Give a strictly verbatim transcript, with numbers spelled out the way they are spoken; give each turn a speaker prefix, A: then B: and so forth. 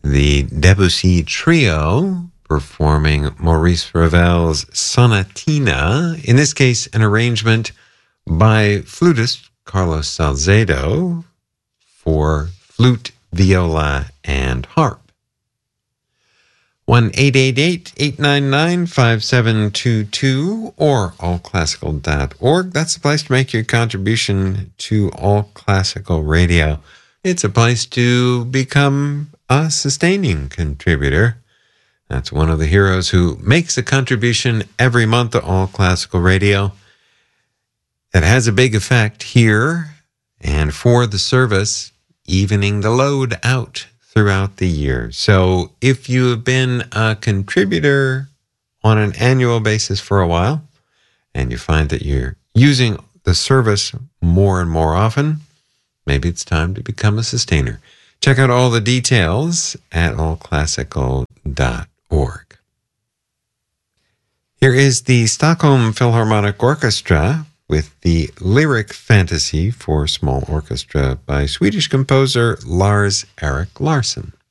A: the Debussy Trio performing Maurice Ravel's Sonatina, in this case an arrangement by flutist Carlos Salcedo for flute, viola, and harp. one eight eight eight, eight nine nine, five seven two two or all classical dot org. That's the place to make your contribution to All Classical Radio. It's a place to become a sustaining contributor. That's one of the heroes who makes a contribution every month to All Classical Radio. That has a big effect here and for the service, evening the load out throughout the year. So if you have been a contributor on an annual basis for a while, and you find that you're using the service more and more often, maybe it's time to become a sustainer. Check out all the details at all classical dot org. Here is the Stockholm Philharmonic Orchestra with the Lyric Fantasy for Small Orchestra by Swedish composer Lars Erik Larsson.